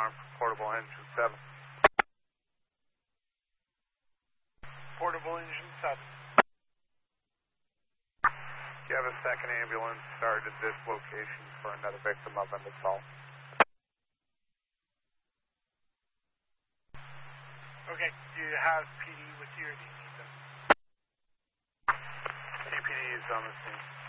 alarm for portable engine 7. Portable engine 7. Do you have a second ambulance started at this location for another victim of an assault? Okay, do you have PD with you or do you need them? CPD is on the scene.